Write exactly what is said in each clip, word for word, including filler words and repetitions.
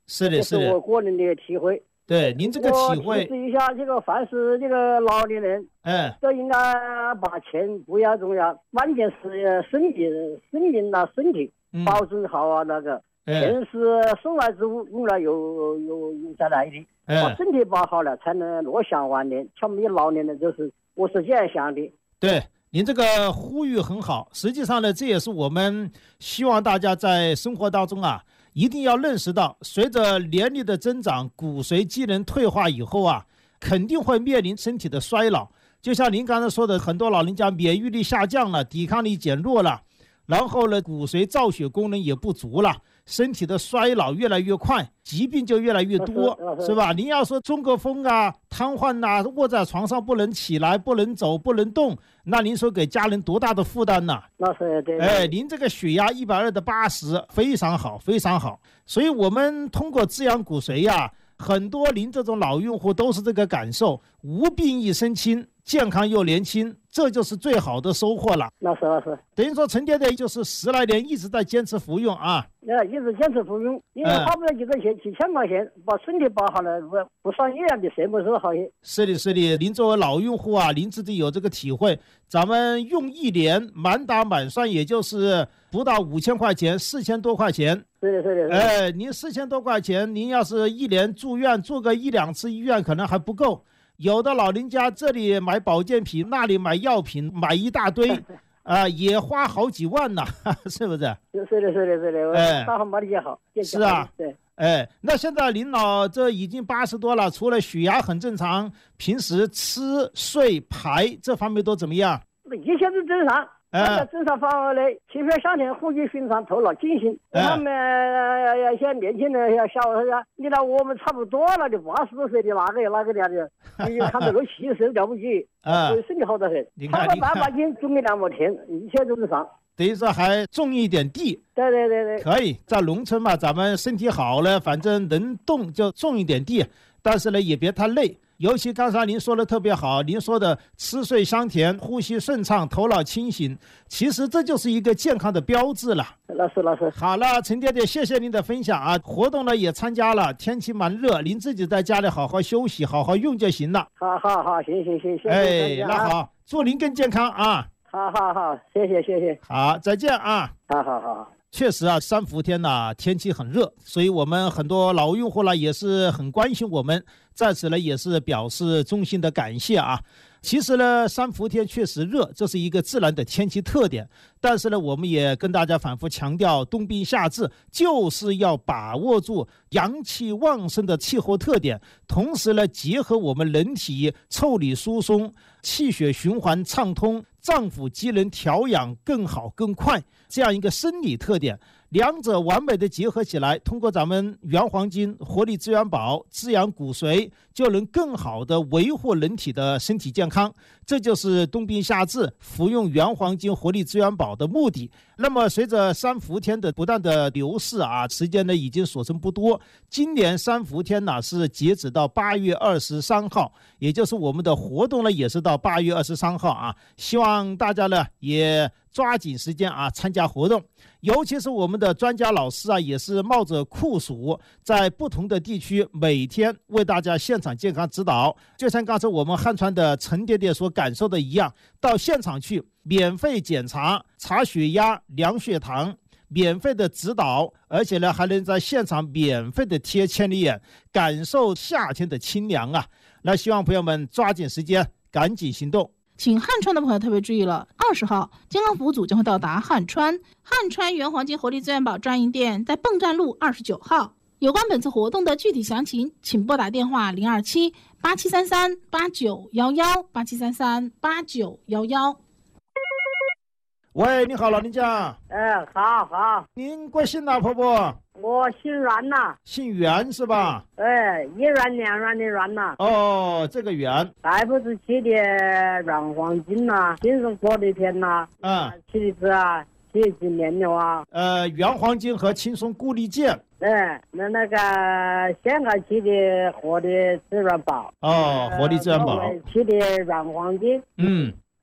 是的，是的， 这是我个人的体会。 对，您这个体会， 我提示一下，这个凡是这个老年人， 哎， 都应该把钱不要重要，关键是身体、生命啊、身体保证好啊，那个。钱是身外之物，用了又又又再来的，把身体保好了，才能乐享晚年。像我们老年人，就是我是这样想的。 对，您这个呼吁很好。实际上呢，这也是我们希望大家在生活当中啊，一定要认识到，随着年龄的增长，骨髓机能退化以后啊，肯定会面临身体的衰老。就像您刚才说的，很多老人家免疫力下降了，抵抗力减弱了，然后呢，骨髓造血功能也不足了。身体的衰老越来越快，疾病就越来越多，是吧？您要说中个风啊、瘫痪啊，卧在床上不能起来、不能走、不能动，那您说给家人多大的负担呢？ 那是对。 哎，您这个血压一百二的八十，非常好，非常好。所以我们通过滋养骨髓呀，很多您这种老用户都是这个感受，无病一身轻，健康又年轻，这就是最好的收获了。 那是那是， 等于说陈爹爹就是十来年一直在坚持服用啊。 呃，一直坚持服用，因为花不了几个钱，几千块钱，把身体保好了，不不上医院比什么时候好些。 是的，是的，您作为老用户啊，您自己有这个体会。咱们用一年满打满算，也就是不到五千块钱，四千多块钱。 是的，是的。 哎，您四千多块钱，您要是一年住院住个一两次医院，可能还不够。有的老人家这里买保健品，那里买药品，买一大堆。啊、呃，也花好几万呢，是不是？ 是的，是的，是的。哎，大汉把理解好。 是啊， 对。 哎，那现在林老这已经八十多了，除了血压很正常，平时吃睡排这方面都怎么样？ 一切都正常。在正常范围内，气血相挺，呼吸顺畅，头脑清醒。他们要些年轻人要小呀，你看我们差不多了，就八十多岁的那个那个样的，你看这个气势了不起，啊，身体好得很。他个八八斤重一两毛钱，一切都是上。 等于说还种一点地。 对对对对。 可以，在农村嘛，咱们身体好了，反正能动就种一点地，但是呢也别太累。尤其刚才您说的特别好，您说的吃睡香甜，呼吸顺畅，头脑清醒，其实这就是一个健康的标志了。 那是那是。 好了，陈爹爹，谢谢您的分享啊！活动呢也参加了，天气蛮热，您自己在家里好好休息，好好用就行了。 好好好，行行行，谢谢。 哎，那好，祝您更健康啊！ 好好好，谢谢谢谢。 好，再见啊！ 好好好。 确实啊，三伏天呢，天气很热，所以我们很多老用户呢也是很关心我们，在此呢也是表示衷心的感谢啊。其实呢，三伏天确实热，这是一个自然的天气特点。但是呢，我们也跟大家反复强调，冬病夏治就是要把握住阳气旺盛的气候特点，同时呢，结合我们人体腠理疏松、气血循环畅通、脏腑机能调养更好更快这样一个生理特点，两者完美的结合起来，通过咱们原黄金活力资源宝滋养骨髓，就能更好的维护人体的身体健康。这就是冬病夏治服用原黄金活力资源宝的目的。那么随着三伏天的不断的流逝啊，时间呢已经所剩不多。今年三伏天呢是截止到八月二十三号，也就是我们的活动呢也是到八月二十三号啊。希望大家呢也抓紧时间啊参加活动，尤其是我们的专家老师啊，也是冒着酷暑，在不同的地区每天为大家现场健康指导。就像刚才我们汉川的陈爹爹所感受的一样，到现场去免费检查、查血压、量血糖，免费的指导，而且呢还能在现场免费的贴千里眼，感受夏天的清凉啊！那希望朋友们抓紧时间，赶紧行动。 请汉川的朋友特别注意了，二十号健康服务组将会到达汉川，汉川原黄金活力资源宝专营店在泵站路二十九号。有关本次活动的具体详情，请拨打电话零二七八七三三八九一一八七三三八九一一。 喂，你好，老人家。 哎，好好。 您贵姓呐，婆婆？ 我姓阮呐。 姓袁是吧？ 哎，一阮两阮的阮呐。 哦，这个袁。 大夫是起的软黄金呐，精神活力片呐。 嗯。 起的是啊，起几年了啊。 呃，原黄金和轻松固力健。 哎，那那个香港起的活力资源宝。 哦，活力资源宝。 起的软黄金。 嗯。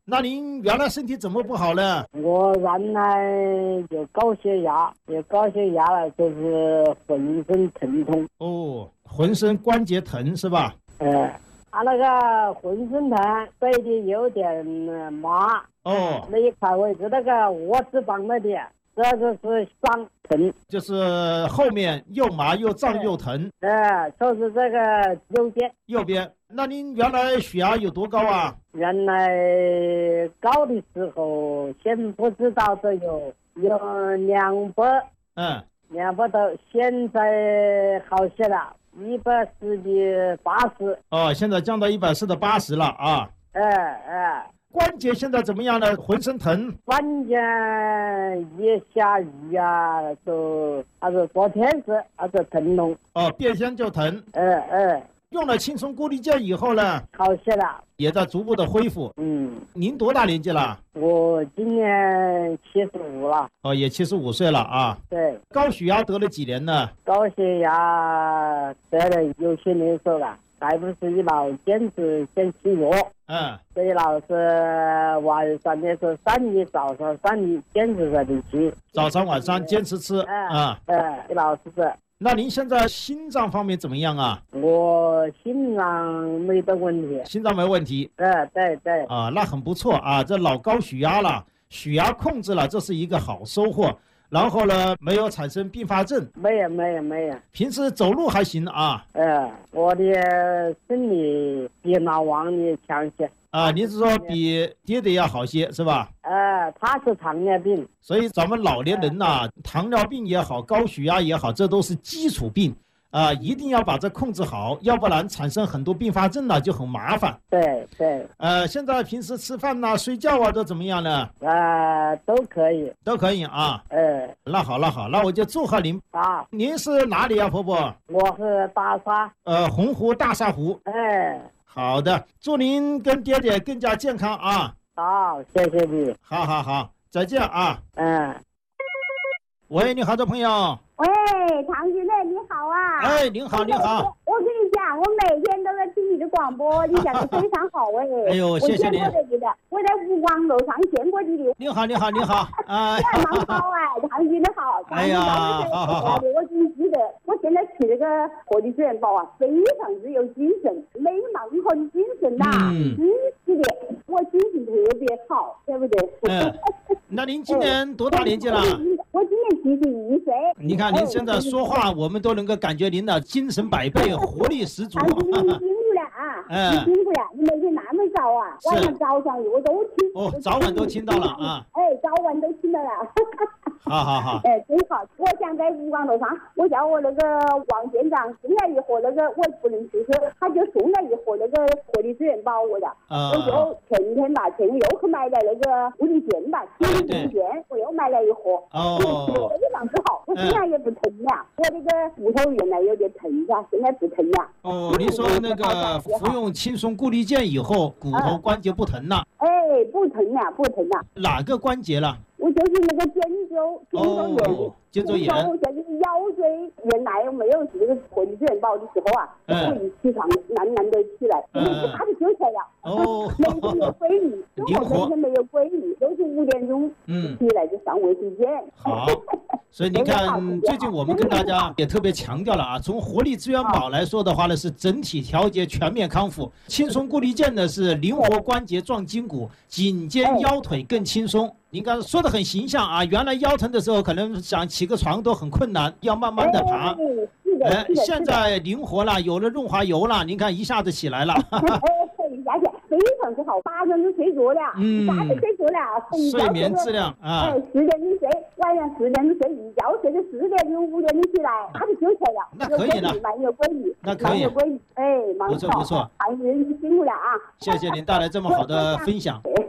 那您原来身体怎么不好呢？ 我原来有高血压，有高血压了，就是浑身疼痛。 哦，浑身关节疼是吧？ 呃，他那个浑身疼，背的有点麻。 哦， 那一块位置那个窝子棒那里，这个是伤疼， 就是后面又麻又胀又疼。 呃，就是这个右边。 右边。那您原来血压有多高啊？ 原来高的时候，先不知道都有有两百， 嗯， 两百多，现在好些了，一百四的八十。 哦，现在降到一百四的八十了啊。 哎哎。 关节现在怎么样呢？浑身疼。 关键一下雨啊，就他说昨天是他说疼痛。 哦，变天就疼。 哎哎。 用了轻松固力健以后呢， 好些了， 也在逐步的恢复。 嗯， 您多大年纪了？ 我今年七十五了。 哦，也七十五岁了啊。 对。 高血压得了几年呢？ 高血压得了有些年数了，还不是一老坚持先吃药。 嗯。 所以老是晚上的时候三粒，早上三粒，坚持在里吃。 早上晚上坚持吃。 哎、 啊。 哎，老师是。 那您现在心脏方面怎么样啊？ 我心脏没得问题。 心脏没问题。 对对对。 啊，那很不错啊！这老高血压了，血压控制了，这是一个好收获。然后呢，没有产生并发症。 没有没有没有。 平时走路还行啊？ 呃，我的身体比老王的强些。 啊，您是说比爹爹要好些是吧？ 呃，他是糖尿病， 所以咱们老年人呐、啊，糖尿病也好，高血压也好，这都是基础病啊，一定要把这控制好，要不然产生很多并发症呢，就很麻烦。 对对。 呃，现在平时吃饭呐、睡觉啊，都怎么样呢？ 呃，都可以， 都可以啊。 呃， 那好，那好，那我就祝贺您。 啊， 您是哪里啊，婆婆？ 我是大沙。 呃，洪湖大沙湖。 哎。 好的，祝您跟爹爹更加健康啊！ 好，谢谢你。 好好好，再见啊！ 嗯。 喂，你好，的朋友。 喂，唐先生，你好啊！ 哎，您好，您好。 我跟你讲，我每天都在听你的广播，你讲的非常好哎。 哎呦，谢谢您。 我见过你的，我在五光楼上见过你的。 您好，您好，您好。啊。 蛮好哎，唐先生好。 哎呀，好好好。 我真记得，我现在吃那个活力资源包啊，非常之有精神，美满很精神呐。 嗯。 嗯，是的，我精神特别好，对不对？ 嗯。那您今年多大年纪了？ 我今年七十一岁。 你看您现在说话，我们都能够感觉您的精神百倍，活力十足。 唐先生，你辛苦了啊！ 嗯， 你辛苦了，你每天那么早啊，晚上早上我都听。 哦，早晚都听到了啊。 哎，早晚都听到了。 好好好。 哎，真好！我想在五光楼上，我叫我那个王县长送了一盒那个，我不能吃喝，他就送了一盒那个活力资源包我的。 啊。 我就前天吧，前天又去买了那个物理健吧，物理健，我又买了一盒。 哦。 非常之好，我现在也不疼了。我那个骨头原来有点疼噻，现在不疼了。 哦，您说那个服用轻松固力健以后，骨头关节不疼了？ 哎，不疼了，不疼了。 哪个关节了？ 我就是那个肩周，肩周炎， 肩周炎。 就是腰椎，原来没有这个活力资源包的时候啊，我一起床懒懒的起来，一下子就起来了。 哦。 每天有规律，生活每天没有规律，都是五点钟起来就上卫生间。 好。所以您看，最近我们跟大家也特别强调了啊，从活力资源宝来说的话呢，是整体调节、全面康复；轻松固力健呢是灵活关节、壮筋骨，颈肩腰腿更轻松。您刚才说的很形象啊，原来腰疼的时候可能想起个床都很困难，要慢慢的爬。哎，现在灵活了，有了润滑油了，您看一下子起来了。 而且非常之好，八点钟睡着了， 嗯， 八点睡着了， 睡眠质量啊， 哎，十点钟睡，晚上十点钟睡，一觉睡到四点钟、五点钟起来，他就就起来了， 那可以了， 蛮有规律， 那可以， 有规律，哎，蛮好， 不错不错， 还是辛苦了啊， 谢谢您带来这么好的分享。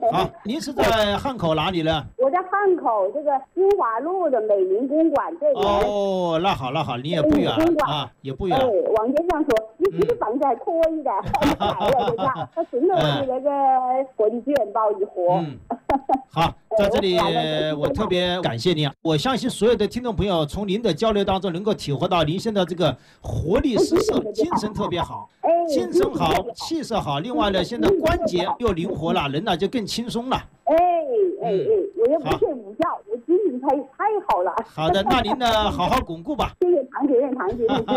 好，您是在汉口哪里呢？ 我在汉口这个金华路的美林公馆这边。 哦，那好那好，你也不远啊，也不远。 哎，王先生说，你这个房子还可以的，买了对吧？他送了我的那个活力资源包一盒。 嗯，好，在这里我特别感谢您，我相信所有的听众朋友从您的交流当中能够体会到您现在这个活力四射，精神特别好，精神好，气色好，另外呢，现在关节又灵活了，人呢就更轻松了。 哎哎哎，我也不睡午觉，我精神太太好了。 好的，那您呢好好巩固吧。 谢谢唐姐，唐姐，谢谢。